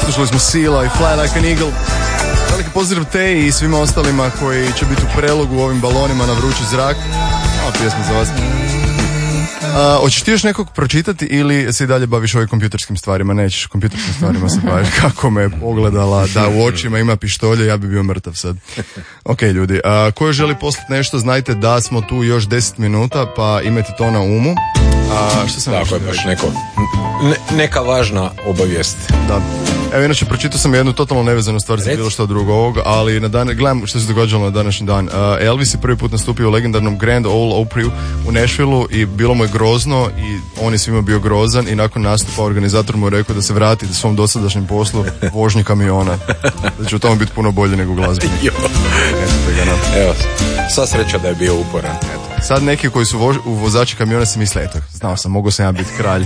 Slušali smo Sila i Fly Like an Eagle. Veliki pozdrav Teji i svima ostalima koji će biti u prelogu u ovim balonima na vrući zrak. Ova pjesma za vas. Hoćeš ti još nekog pročitati ili se i dalje baviš ovim kompjuterskim stvarima? Nećeš kompjuterskim stvarima se baviš. Kako me pogledala da u očima ima pištolje, ja bi bio mrtav sad. Ok, ljudi, ko još želi poslati nešto, znajte da smo tu još 10 minuta, pa imajte to na umu. Što sam tako je, baš neka važna obavijest. Da. Evo, inače, pročitao sam jednu totalno nevezanu stvar za bilo što drugo ovog, ali gledam što se događalo na današnji dan. Elvis je prvi put nastupio u legendarnom Grand Ole Opry u Nashvilleu i bilo mu je grozno i on je svima bio grozan i nakon nastupa organizator mu je rekao da se vrati svom dosadašnjem poslu vožnji kamiona. Da će u tome biti puno bolje nego glazbenik. Evo, sva sreća da je bio uporan. Sad neki koji su vozači kamiona se misle, eto, znao sam, mogao sam ja biti kralj.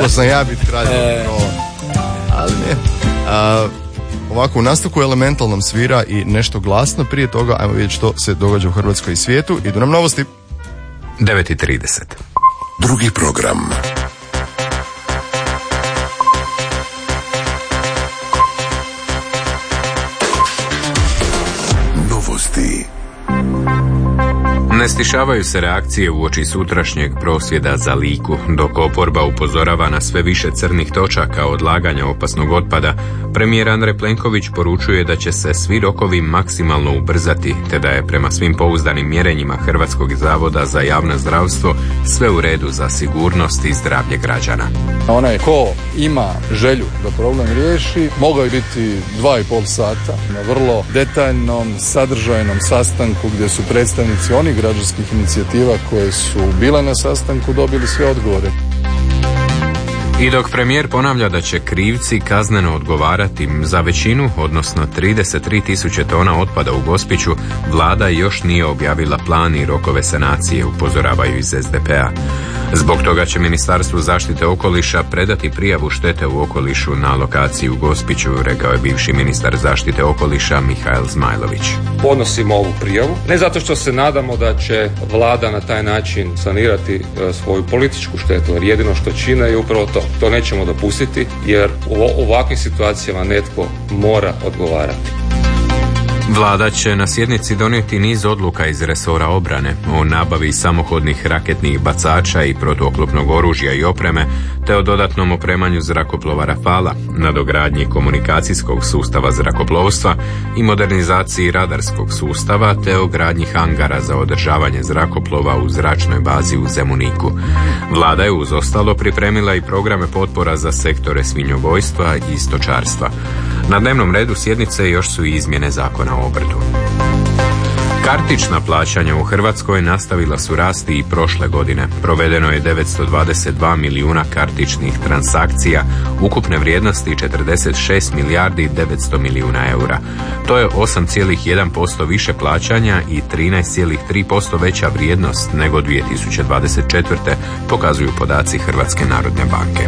Ali ne. Ovako, u nastavku Elemental nam svira i nešto glasno. Prije toga, ajmo vidjeti što se događa u Hrvatskoj i svijetu. Idu nam novosti. 9:30. Drugi program. Novosti. Ne stišavaju se reakcije uoči sutrašnjeg prosvjeda za Liku. Dok oporba upozorava na sve više crnih točaka odlaganja opasnog otpada, premijer Andrej Plenković poručuje da će se svi rokovi maksimalno ubrzati, te da je prema svim pouzdanim mjerenjima Hrvatskog zavoda za javno zdravstvo sve u redu za sigurnost i zdravlje građana. Onaj ko ima želju da problem riješi, mogao je biti 2,5 sata na vrlo detaljnom, sadržajnom sastanku gdje su predstavnici onih građanskih inicijativa koje su bile na sastanku dobili sve odgovore. I dok premijer ponavlja da će krivci kazneno odgovarati za većinu, odnosno 33.000 tona otpada u Gospiću, vlada još nije objavila plan i rokove sanacije, upozoravaju iz SDP-a. Zbog toga će Ministarstvu zaštite okoliša predati prijavu štete u okolišu na lokaciji u Gospiću, rekao je bivši ministar zaštite okoliša Mihael Zmajlović. Podnosimo ovu prijavu, ne zato što se nadamo da će vlada na taj način sanirati svoju političku štetu, jer jedino što čine je upravo to. To nećemo dopustiti, jer u ovakvim situacijama netko mora odgovarati. Vlada će na sjednici donijeti niz odluka iz resora obrane o nabavi samohodnih raketnih bacača i protuoklopnog oružja i opreme, te o dodatnom opremanju zrakoplova Rafala, nadogradnji komunikacijskog sustava zrakoplovstva i modernizaciji radarskog sustava, te o gradnji hangara za održavanje zrakoplova u zračnoj bazi u Zemuniku. Vlada je uz ostalo pripremila i programe potpora za sektore svinjogojstva i stočarstva. Na dnevnom redu sjednice još su i izmjene zakona o obrtu. Kartična plaćanja u Hrvatskoj nastavila su rasti i prošle godine. Provedeno je 922 milijuna kartičnih transakcija, ukupne vrijednosti 46 milijardi 900 milijuna eura. To je 8,1% više plaćanja i 13,3% veća vrijednost nego 2024. pokazuju podaci Hrvatske narodne banke.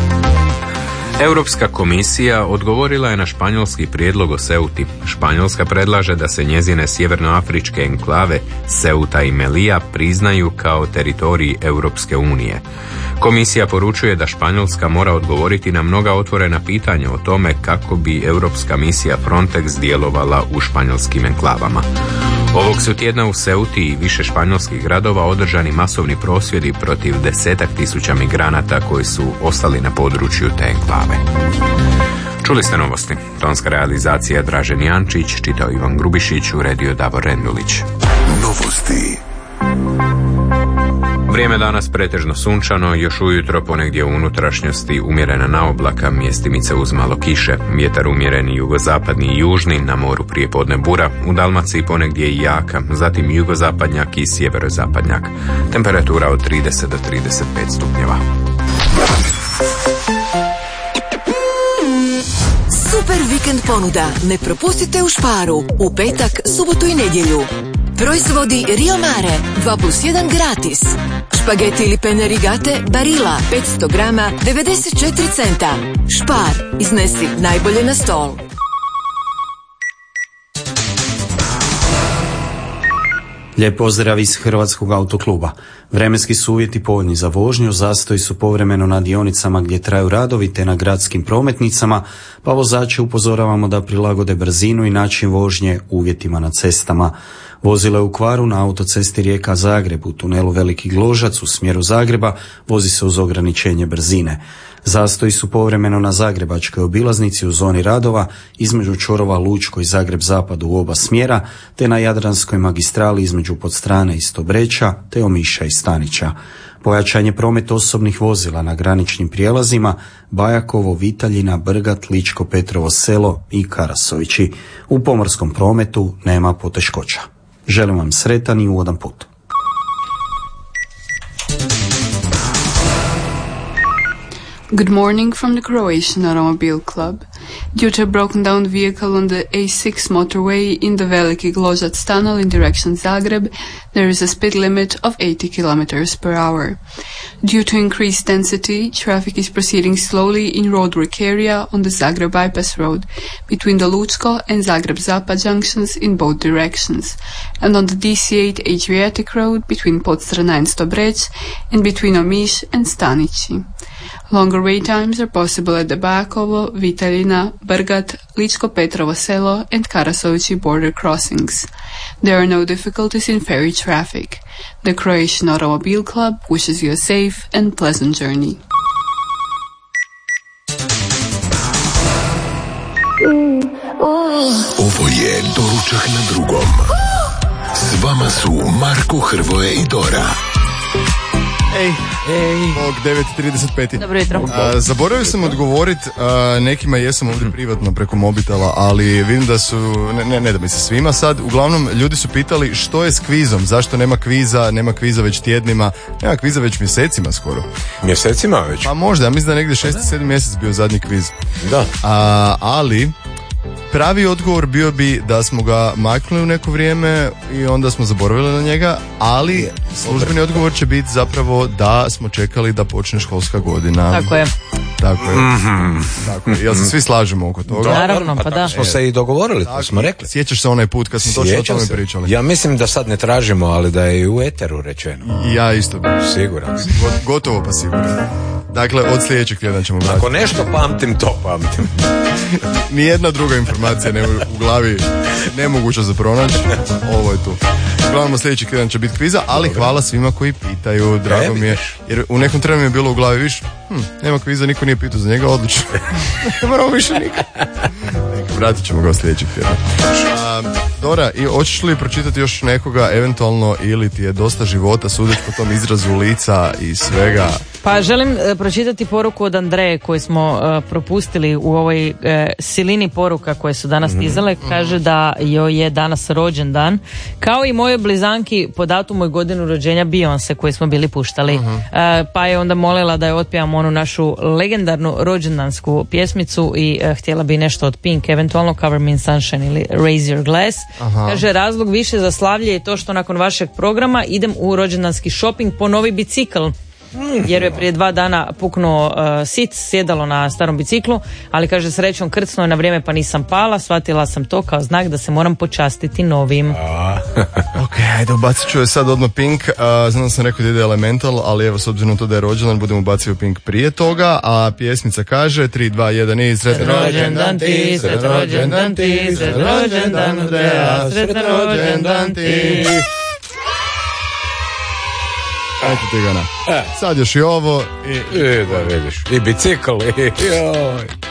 Europska komisija odgovorila je na španjolski prijedlog o Ceuti. Španjolska predlaže da se njezine sjevernoafričke enklave Ceuta i Melilla priznaju kao teritoriji Europske unije. Komisija poručuje da Španjolska mora odgovoriti na mnoga otvorena pitanja o tome kako bi europska misija Frontex djelovala u španjolskim enklavama. Ovog su tjedna u Ceuti i više španjolskih gradova održani masovni prosvjedi protiv 10.000 migranata koji su ostali na području te enklave. Čuli ste novosti. Tonska realizacija Dražen Jančić, čitao Ivan Grubišić, uredio Davor Rendulić. Novosti. Vrijeme danas pretežno sunčano, još ujutro ponegdje u unutrašnjosti umjerena naoblaka, mjestimice uz malo kiše, vjetar umjereni jugozapadni i južni, na moru prije podne bura, u Dalmaciji ponegdje i jaka, zatim jugozapadnjak i sjeverozapadnjak. Temperatura od 30 do 35 stupnjeva. Super vikend ponuda. Ne propustite u Sparu. U petak, subotu i nedjelju. Proizvodi Rio Mare 2+1 gratis. Špageti ili penne rigate Barilla 500 grama 94 centa. Spar. Iznesi najbolje na stol. Lijep pozdrav iz Hrvatskog autokluba. Vremenski su uvjeti povoljni za vožnju, zastoji su povremeno na dionicama gdje traju radovi te na gradskim prometnicama, pa vozače upozoravamo da prilagode brzinu i način vožnje uvjetima na cestama. Vozilo je u kvaru na autocesti Rijeka-Zagreb u tunelu Veliki Gložac u smjeru Zagreba, vozi se uz ograničenje brzine. Zastoji su povremeno na Zagrebačkoj obilaznici u zoni radova između čvorova Lučko i Zagreb-Zapad u oba smjera, te na Jadranskoj magistrali između Podstrane i Stobreča, te Omiša i Stanića. Pojačanje prometa osobnih vozila na graničnim prijelazima Bajakovo, Vitaljina, Brgat, Ličko, Petrovo selo i Karasovići. U pomorskom prometu nema poteškoća. Želim vam sretan i ugodan put. Good morning from the Croatian Automobile Club. Due to a broken down vehicle on the A6 motorway in the Veliki Gložac tunnel in direction Zagreb, there is a speed limit of 80 km per hour. Due to increased density, traffic is proceeding slowly in road work area on the Zagreb bypass road between the Lučko and Zagreb-Zapad junctions in both directions, and on the DC8 Adriatic road between Podstrana and Stobreć and between Omiš and Stanići. Longer wait times are possible at the Bajakovo, Vitaljina, Brgat, Ličko Petrovo selo and Karasovići border crossings. There are no difficulties in ferry traffic. The Croatian Automobile Club wishes you a safe and pleasant journey. Ovo je Doručak na drugom. S vama su Marko, Hrvoje i Dora. Bog, 9:35. Dobro jutro. Zaboravio sam odgovoriti, nekima jesam ovdje privatno preko mobitela, ali vidim da su, ne da mi se svima sad, uglavnom ljudi su pitali što je s kvizom, zašto nema kviza već tjednima, nema kviza već mjesecima skoro. Mjesecima već? Pa možda, ja mislim da je negdje 6. 7. mjesec bio zadnji kviz. Da. Ali pravi odgovor bio bi da smo ga maknuli u neko vrijeme i onda smo zaboravili na njega, ali službeni odgovor će biti zapravo da smo čekali da počne školska godina. Tako je. Tako je. Jel se svi slažemo oko toga? Naravno, pa da. Smo se i dogovorili, to smo rekli. Sjećaš se onaj put kad smo točno o tome pričali? Ja mislim da sad ne tražimo, ali da je i u eteru rečeno. Ja isto. Siguran. Gotovo pa siguran. Dakle, od sljedećeg tjedna ćemo vratiti. Ako nešto pamtim, to pamtim. Nijedna druga informacija u glavi nemoguća za pronaći. Ovo je tu. Uglavnom sljedećeg tjedan će biti kviza, ali hvala svima koji pitaju, drago mi je. Jer u nekom trenu mi je bilo u glavi više, nema kviza, niko nije pitao za njega, odlično. Ne moramo više nikad. Vratit ćemo ga sljedećeg tjedna. Dora, i hoćeš li pročitati još nekoga eventualno ili ti je dosta života sudeći po tom izrazu lica i svega? Pa želim pročitati poruku od Andreje koju smo propustili u ovoj silini poruka koje su danas stizale. Kaže da joj je danas rođendan, kao i moje blizanki po datumu i godinu rođenja Beyoncé koju smo bili puštali. Pa je onda molila da je otpijamo onu našu legendarnu rođendansku pjesmicu i htjela bi nešto od Pink, eventualno Cover Me in Sunshine ili Raise Your Glass. Kaže, razlog više za slavlje je to što nakon vašeg programa idem u rođendanski shopping po novi bicikl. Jer je prije 2 dana puknuo sjedalo na starom biciklu, ali kaže srećom krcnuo je na vrijeme pa nisam pala, shvatila sam to kao znak da se moram počastiti novim. Ok, ajde, ubacit ću je sad odmah Pink, znam da sam rekao da ide Elemental, ali evo s obzirom na to da je rođendan budemo bacio Pink prije toga, a pjesmica kaže 3, 2, 1 i sretan rođendan ti, sretan rođendan ti, sretan rođendan Andreja, sretan rođendan ti. Eto ti ga na. Sad još i ovo i da vidiš. I bicikl.